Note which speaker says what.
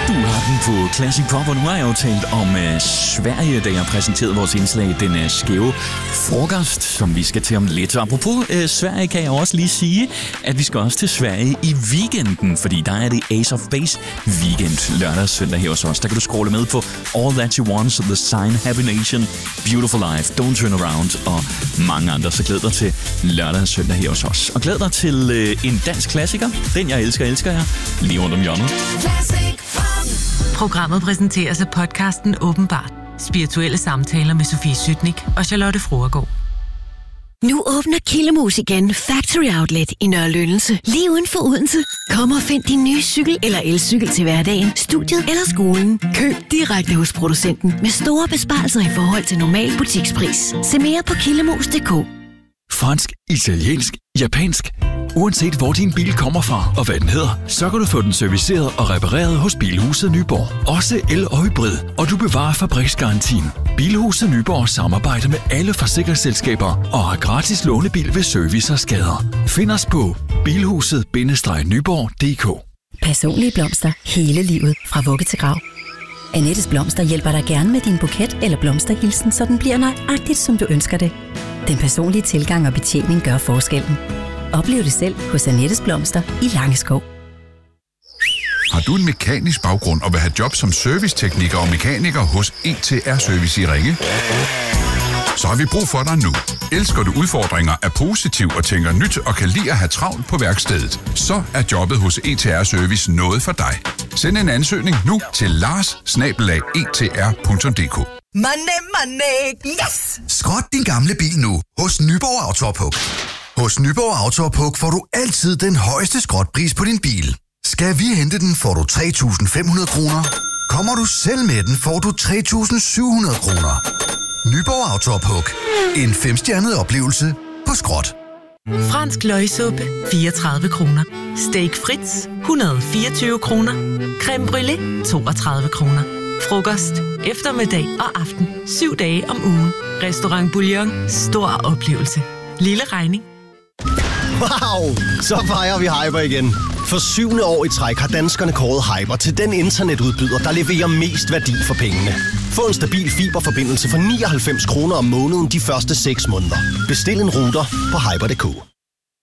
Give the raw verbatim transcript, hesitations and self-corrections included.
Speaker 1: Du har den på Classic Pop, og nu har jeg jo talt om uh, Sverige, da jeg præsenterede vores indslag, den uh, skæve frokost, som vi skal til om lidt. Og apropos uh, Sverige, kan jeg også lige sige, at vi skal også til Sverige i weekenden, fordi der er det Ace of Base weekend lørdag og søndag her hos os. Der kan du scrolle med på All That You Want, The Sign, Happy Nation, Beautiful Life, Don't Turn Around og mange andre. Så glæd dig til lørdag og søndag her hos os. Og glæd dig til uh, en dansk klassiker, den jeg elsker, elsker jeg, lige rundt om hjørnet.
Speaker 2: Programmet præsenteres af podcasten Åbenbart. Spirituelle samtaler med Sofie Sytnik og Charlotte Fruergaard.
Speaker 3: Nu åbner Killemus igen Factory Outlet i Nørre Lyndelse. Lige uden for Odense. Kom og find din nye cykel eller elcykel til hverdagen, studiet eller skolen. Køb direkte hos producenten med store besparelser i forhold til normal butikspris. Se mere på killemus punktum d k.
Speaker 4: Fransk, italiensk, japansk. Uanset hvor din bil kommer fra og hvad den hedder, så kan du få den serviceret og repareret hos Bilhuset Nyborg. Også el- og hybrid, og du bevarer fabriksgarantien. Bilhuset Nyborg samarbejder med alle forsikringsselskaber og har gratis lånebil ved service og skader. Find os på bilhuset bindestreg nyborg punktum d k.
Speaker 5: Personlige blomster hele livet, fra vugge til grav. Annettes Blomster hjælper dig gerne med din buket eller blomsterhilsen, så den bliver nøjagtigt, som du ønsker det. Den personlige tilgang og betjening gør forskellen. Oplev det selv hos Annettes Blomster i Langeskov.
Speaker 6: Har du en mekanisk baggrund og vil have job som servicetekniker og mekaniker hos E T R Service i Ringe? Så har vi brug for dig nu. Elsker du udfordringer, er positiv og tænker nyt og kan lide at have travlt på værkstedet? Så er jobbet hos E T R Service noget for dig. Send en ansøgning nu til lars snabel-a e t r punktum d k.
Speaker 7: Money, money, yes!
Speaker 8: Skrot din gamle bil nu hos Nyborg Autopuk. Hos Nyborg Autopuk får du altid den højeste skrotpris på din bil. Skal vi hente den, får du tre tusind fem hundrede kroner. Kommer du selv med den, får du tre tusind syv hundrede kroner. Nyborg Autopuk. En femstjernet oplevelse på skrot.
Speaker 2: Fransk løgsuppe, fireogtredive kroner. Steak Fritz, et hundrede og fireogtyve kroner. Creme brûlée, toogtredive kroner. Frokost, eftermiddag og aften. Syv dage om ugen. Restaurant Bouillon. Stor oplevelse. Lille regning.
Speaker 9: Wow! Så fejrer vi Hyper igen. For syvende år i træk har danskerne kåret Hyper til den internetudbyder, der leverer mest værdi for pengene. Få en stabil fiberforbindelse for nioghalvfems kroner om måneden de første seks måneder. Bestil en router på hyper punktum d k.